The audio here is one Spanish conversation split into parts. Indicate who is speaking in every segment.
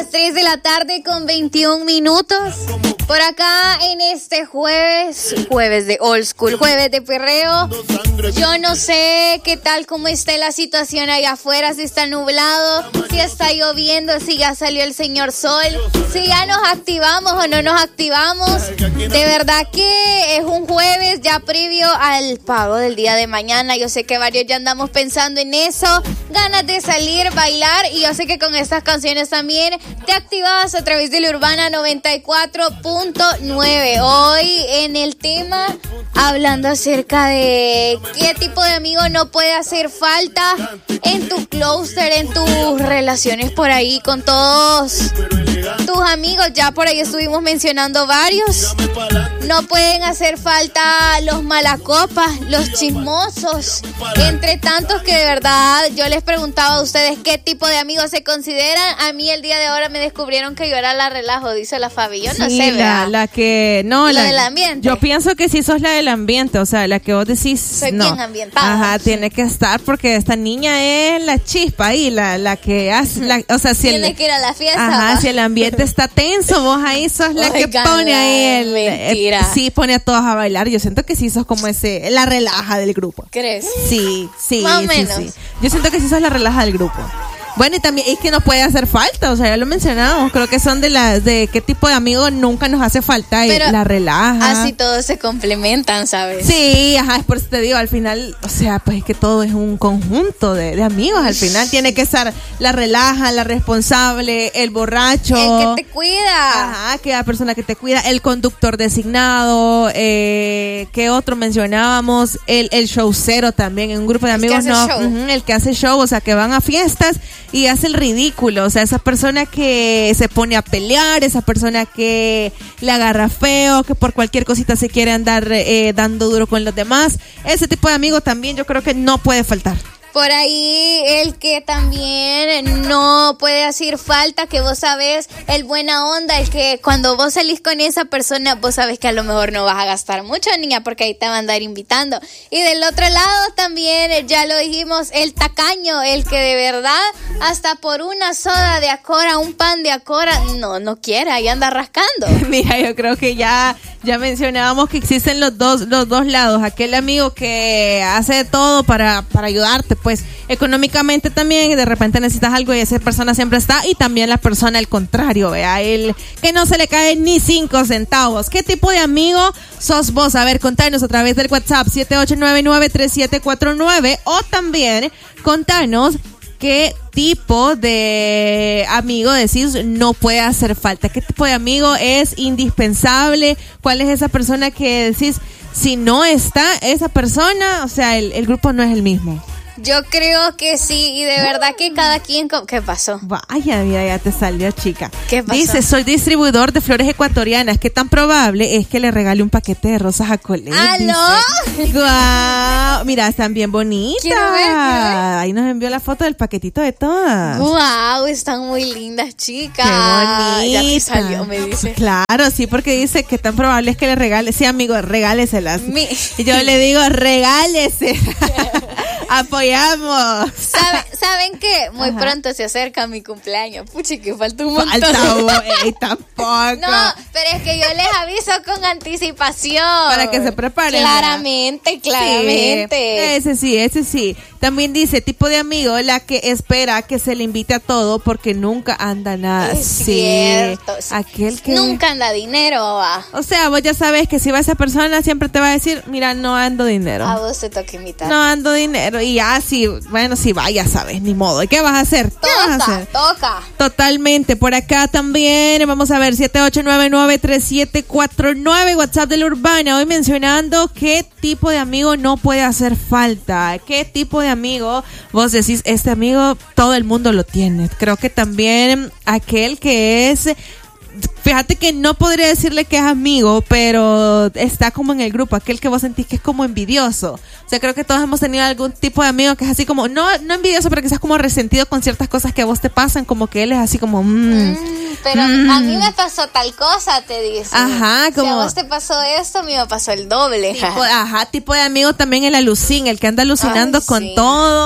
Speaker 1: 3 de la tarde con 21 minutos. Por acá en este jueves de old school, jueves de perreo. Yo no sé qué tal, cómo esté la situación allá afuera, si está nublado, si está lloviendo, si ya salió el señor sol, si ya nos activamos o no nos activamos. De verdad que es un jueves ya previo al pago del día de mañana. Yo sé que varios ya andamos pensando en eso, ganas de salir, bailar, y yo sé que con estas canciones también te activabas a través de la Urbana 94.9. Hoy en el tema, hablando acerca de qué tipo de amigo no puede hacer falta en tu clúster, en tus relaciones por ahí con todos tus amigos. Ya por ahí estuvimos mencionando varios. No pueden hacer falta los malacopas, los chismosos, entre tantos que de verdad yo les preguntaba a ustedes qué tipo de amigos se consideran. A mí el día de ahora me descubrieron que yo era la relajo, dice la Fabi. Yo no sé,
Speaker 2: la que no,
Speaker 1: la del ambiente.
Speaker 2: Yo pienso que sí sos la del ambiente, o sea, la que vos decís.
Speaker 1: Soy
Speaker 2: no.
Speaker 1: bien ambientada.
Speaker 2: Ajá, tiene que estar, porque esta niña es la chispa ahí, la que hace, o sea, si
Speaker 1: tiene que ir a la fiesta.
Speaker 2: Ajá, si el ambiente está tenso, vos ahí sos la que pone ahí
Speaker 1: mentira.
Speaker 2: Sí, pone a todos a bailar. Yo siento que sí sos como la relaja del grupo.
Speaker 1: ¿Crees?
Speaker 2: Sí,
Speaker 1: más o menos.
Speaker 2: Sí. Yo siento que sí sos la relaja del grupo. Bueno, y también es que no puede hacer falta, o sea, ya lo mencionamos, creo que son de qué tipo de amigos nunca nos hace falta. Pero la relaja.
Speaker 1: Así todos se complementan, ¿sabes?
Speaker 2: Sí, ajá, es por eso te digo, al final, o sea, pues es que todo es un conjunto de amigos, al final tiene que estar la relaja, la responsable, el borracho.
Speaker 1: El que te cuida.
Speaker 2: Ajá, que la persona que te cuida, el conductor designado, ¿qué otro mencionábamos? El showcero también, en un grupo de amigos, el que hace show, o sea, que van a fiestas y hace el ridículo, o sea, esa persona que se pone a pelear, esa persona que le agarra feo, que por cualquier cosita se quiere andar dando duro con los demás, ese tipo de amigo también yo creo que no puede faltar.
Speaker 1: Por ahí el que también no puede hacer falta, que vos sabés, el buena onda, el que cuando vos salís con esa persona, vos sabés que a lo mejor no vas a gastar mucho, niña, porque ahí te van a andar invitando. Y del otro lado también, ya lo dijimos, el tacaño, el que de verdad, hasta por una soda de Acora, un pan de Acora, no quiere, ahí anda rascando.
Speaker 2: Mira, yo creo que ya mencionábamos que existen los dos lados, aquel amigo que hace todo para ayudarte, pues económicamente también, y de repente necesitas algo y esa persona siempre está, y también la persona al contrario, vea, el que no se le cae ni 5 centavos. ¿Qué tipo de amigo sos vos? A ver, contanos a través del WhatsApp 78993749, o también contanos qué tipo de amigo decís no puede hacer falta, qué tipo de amigo es indispensable, cuál es esa persona que decís si no está esa persona, o sea, el grupo no es el mismo.
Speaker 1: Yo creo que sí, y de verdad que cada quien... ¿Qué pasó?
Speaker 2: Vaya, mira, ya te salió, chica.
Speaker 1: ¿Qué pasó?
Speaker 2: Dice, soy distribuidor de flores ecuatorianas. ¿Qué tan probable es que le regale un paquete de rosas a Colette?
Speaker 1: ¡Aló!
Speaker 2: ¡Guau! Mira, están bien bonitas.
Speaker 1: Quiero ver.
Speaker 2: Ahí nos envió la foto del paquetito de todas.
Speaker 1: ¡Guau! Están muy lindas, chicas.
Speaker 2: ¡Qué bonita!
Speaker 1: Ya te salió, me dice.
Speaker 2: Claro, sí, porque dice que tan probable es que le regale. Sí, amigo, regáleselas. Y yo le digo, regálese. Apoyamos.
Speaker 1: ¿Saben qué? Muy pronto se acerca mi cumpleaños. Puchi, que falta un montón.
Speaker 2: Tampoco.
Speaker 1: No, pero es que yo les aviso con anticipación.
Speaker 2: Para que se preparen.
Speaker 1: Claramente.
Speaker 2: Sí, ese sí. También dice, tipo de amigo, la que espera que se le invite a todo porque nunca anda nada.
Speaker 1: Es cierto.
Speaker 2: Aquel que...
Speaker 1: Nunca anda dinero, va.
Speaker 2: O sea, vos ya sabes que si va esa persona siempre te va a decir, mira, no ando dinero.
Speaker 1: A vos te toca invitar.
Speaker 2: No ando dinero. Y ya, sí, bueno, si va, ya sabes, ni modo. ¿Y qué vas a hacer?
Speaker 1: Toca.
Speaker 2: Totalmente. Por acá también, vamos a ver, 78993749, WhatsApp de la Urbana. Hoy mencionando qué tipo de amigo no puede hacer falta. ¿Qué tipo de amigo vos decís, este amigo todo el mundo lo tiene? Creo que también aquel que es... Fíjate que no podría decirle que es amigo, pero está como en el grupo, aquel que vos sentís que es como envidioso. O sea, creo que todos hemos tenido algún tipo de amigo que es así como, no envidioso, pero quizás como resentido con ciertas cosas que a vos te pasan, como que él es así como...
Speaker 1: pero a mí me pasó tal cosa, te dice.
Speaker 2: Ajá, como...
Speaker 1: Si a vos te pasó esto, a mí me pasó el doble.
Speaker 2: Tipo de amigo también el alucín, el que anda alucinando con todo,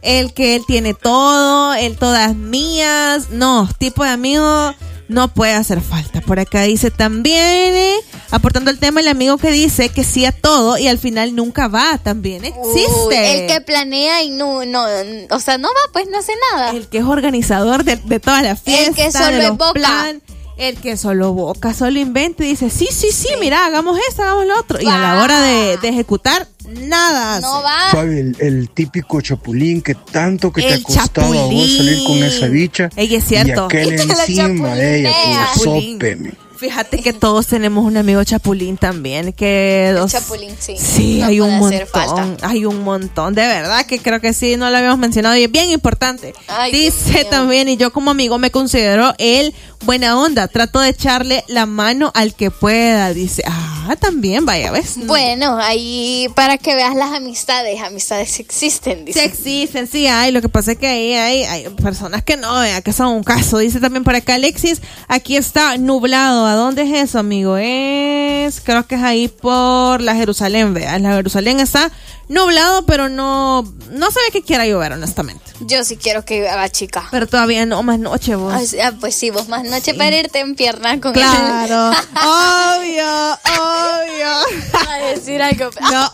Speaker 2: el que él tiene todo, el todas mías. No, tipo de amigo no puede hacer falta. Por acá dice también, aportando el tema, el amigo que dice que sí a todo y al final nunca va, también existe.
Speaker 1: El que planea y no, o sea, no va, pues no hace nada.
Speaker 2: El que es organizador de toda la fiesta.
Speaker 1: El que solo es boca.
Speaker 2: El que solo boca, solo inventa y dice, sí, mira, hagamos esto, hagamos lo otro. Y a la hora de ejecutar, nada.
Speaker 1: No va.
Speaker 3: Fabi, el típico chapulín que tanto que te ha costado a vos salir con esa bicha.
Speaker 2: Ey, es cierto.
Speaker 3: Y aquel encima de ella, con sope.
Speaker 2: Fíjate que todos tenemos un amigo chapulín también, que
Speaker 1: El chapulín, sí.
Speaker 2: Sí,
Speaker 1: no
Speaker 2: hay un
Speaker 1: montón,
Speaker 2: hay un montón, de verdad que creo que sí, no lo habíamos mencionado y es bien importante.
Speaker 1: Ay,
Speaker 2: dice también, y yo como amigo me considero él buena onda, trato de echarle la mano al que pueda, dice, también, vaya, ¿ves?
Speaker 1: Bueno, ahí para que veas las amistades existen, dice.
Speaker 2: Sí existen, sí hay, lo que pasa es que ahí hay personas que no, que son un caso. Dice también por acá Alexis, aquí está nublado. ¿A dónde es eso, amigo? Creo que es ahí por la Jerusalén, vea. La Jerusalén está nublado, pero no se ve que quiera llover, honestamente.
Speaker 1: Yo sí quiero que llueva, chica.
Speaker 2: Pero todavía no, más noche vos.
Speaker 1: Pues sí, vos más noche para irte en pierna con
Speaker 2: Claro, obvio.
Speaker 1: A decir algo.
Speaker 2: No,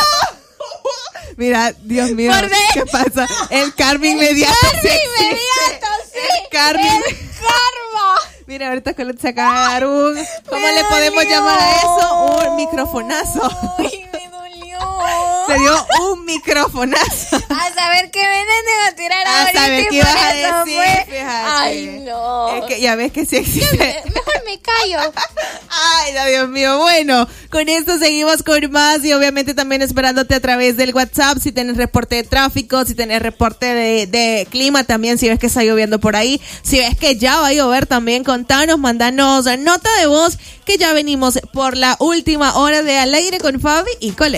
Speaker 2: Mira, Dios mío, ¿qué pasa? El karma inmediato.
Speaker 1: Sí.
Speaker 2: El karma. Mira, ahorita que le sacar ¿cómo le podemos llamar a eso? Un microfonazo.
Speaker 1: Uy, me dolió.
Speaker 2: Se dio un microfonazo.
Speaker 1: A saber qué me a tirar
Speaker 2: A
Speaker 1: ahorita.
Speaker 2: saber qué ibas a decir, fíjate.
Speaker 1: Ay, no.
Speaker 2: Es que ya ves que sí existe.
Speaker 1: Mejor me callo.
Speaker 2: Ay, Dios mío. Bueno, con esto seguimos con más y obviamente también esperándote a través del WhatsApp. Si tienes reporte de tráfico, si tienes reporte de clima también, si ves que está lloviendo por ahí, si ves que ya va a llover también, contanos, mandanos nota de voz que ya venimos por la última hora de Al Aire con Fabi y Colette.